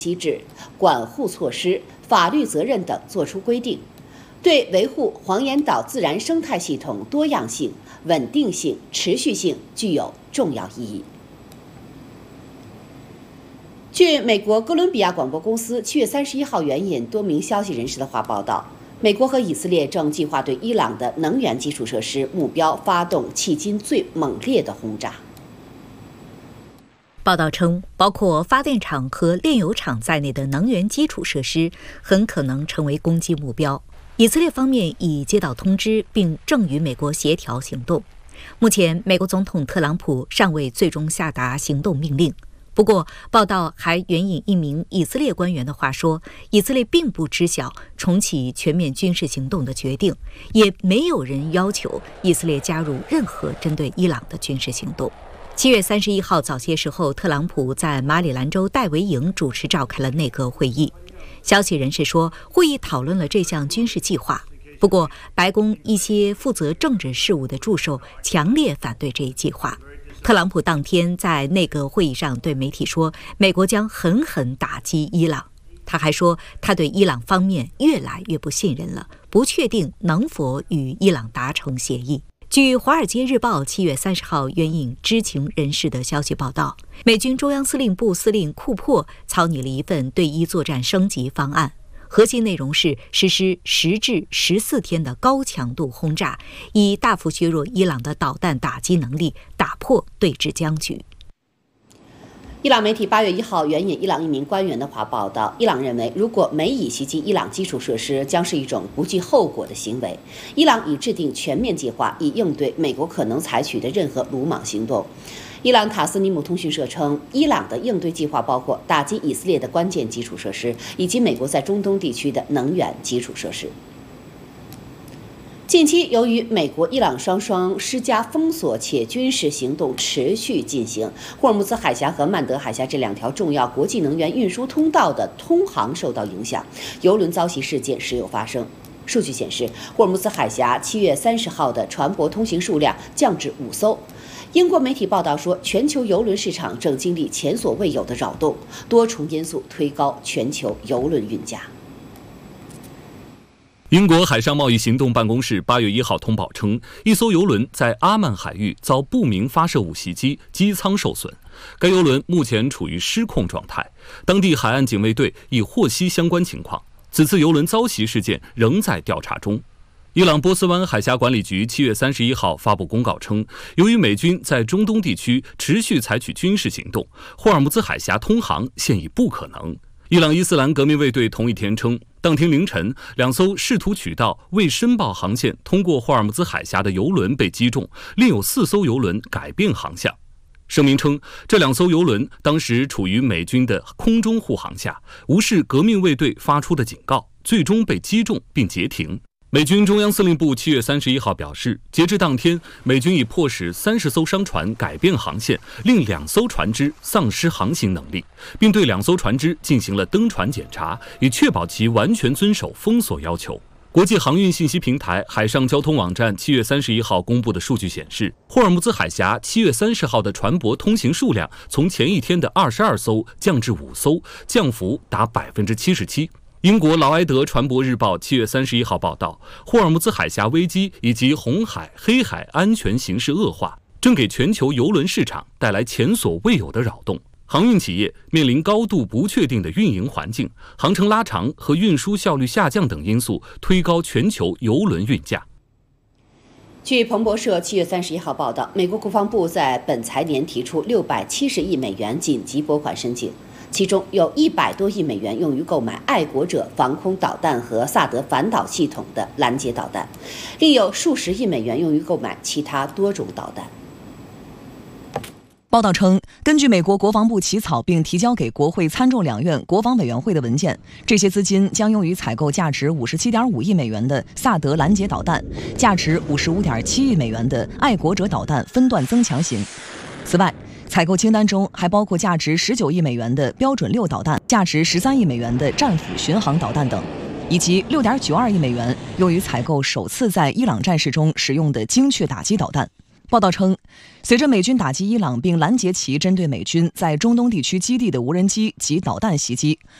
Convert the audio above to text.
机制、管护措施、法律责任等作出规定，对维护黄岩岛自然生态系统多样性、稳定性、持续性具有重要意义。据美国哥伦比亚广播公司7月31号援引多名消息人士的话报道，美国和以色列正计划对伊朗的能源基础设施目标发动迄今最猛烈的轰炸。 报道称，包括发电厂和炼油厂在内的能源基础设施很可能成为攻击目标。以色列方面已接到通知，并正与美国协调行动。目前，美国总统特朗普尚未最终下达行动命令。不过，报道还援引一名以色列官员的话说，以色列并不知晓重启全面军事行动的决定，也没有人要求以色列加入任何针对伊朗的军事行动。7月31号早些时候，特朗普在马里兰州戴维营主持召开了内阁会议。消息人士说，会议讨论了这项军事计划。不过，白宫一些负责政治事务的助手强烈反对这一计划。特朗普当天在内阁会议上对媒体说，美国将狠狠打击伊朗。他还说，他对伊朗方面越来越不信任了，不确定能否与伊朗达成协议。据《华尔街日报》7月30号援引知情人士的消息报道，美军中央司令部司令库珀草拟了一份对伊作战升级方案，核心内容是实施10至14天的高强度轰炸，以大幅削弱伊朗的导弹打击能力，打破对峙僵局。 伊朗媒体8月1号援引伊朗一名官员的话报道，伊朗认为，如果美以袭击伊朗基础设施，将是一种不计后果的行为。伊朗已制定全面计划，以应对美国可能采取的任何鲁莽行动。伊朗塔斯尼姆通讯社称，伊朗的应对计划包括打击以色列的关键基础设施，以及美国在中东地区的能源基础设施。近期，由于美国、伊朗双方施加封锁且军事行动持续进行，霍尔木兹海峡和曼德海峡这2条重要国际能源运输通道的通航受到影响，油轮遭袭事件时有发生。数据显示，霍尔木兹海峡7月30号的船舶通行数量降至5艘。英国媒体报道说，全球油轮市场正经历前所未有的扰动，多重因素推高全球油轮运价。 英国海上贸易行动办公室8月1号通报称，一艘油轮在阿曼海域遭不明发射物袭击，机舱受损。该油轮目前处于失控状态，当地海岸警卫队已获悉相关情况。此次油轮遭袭事件仍在调查中。伊朗波斯湾海峡管理局7月31号发布公告称，由于美军在中东地区持续采取军事行动，霍尔木兹海峡通航现已不可能。伊朗伊斯兰革命卫队同一天称，当天凌晨，2艘试图取道未申报航线通过霍尔木兹海峡的油轮被击中，另有4艘油轮改变航向。声明称，这2艘油轮当时处于美军的空中护航下，无视革命卫队发出的警告，最终被击中并截停。美军中央司令部7月31号表示，截至当天，美军已迫使30艘商船改变航线，令2艘船只丧失航行能力，并对2艘船只进行了登船检查，以确保其完全遵守封锁要求。国际航运信息平台海上交通网站7月31号公布的数据显示，霍尔木兹海峡7月30号的船舶通行数量从前一天的22艘降至5艘，降幅达77%。英国劳埃德船舶日报7月31号报道，霍尔木兹海峡危机以及红海、黑海安全形势恶化，正给全球邮轮市场带来前所未有的扰动。航运企业面临高度不确定的运营环境，航程拉长和运输效率下降等因素推高全球邮轮运价。 据彭博社7月31号报道，美国国防部在本财年提出670亿美元紧急拨款申请，其中有100多亿美元用于购买爱国者防空导弹和萨德反导系统的拦截导弹，另有数十亿美元用于购买其他多种导弹。 报道称，根据美国国防部起草并提交给国会参众两院国防委员会的文件，这些资金将用于采购价值57.5亿美元的萨德拦截导弹，价值55.7亿美元的爱国者导弹分段增强型。此外，采购清单中还包括价值19亿美元的标准6导弹、价值13亿美元的战斧巡航导弹等，以及6.92亿美元用于采购首次在伊朗战事中使用的精确打击导弹。 报道称，随着美军打击伊朗并拦截其针对美军在中东地区基地的无人机及导弹袭击，